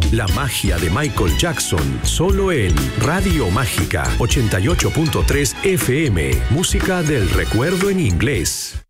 La magia de Michael Jackson, solo en Radio Mágica 88.3 FM. Música del recuerdo en inglés.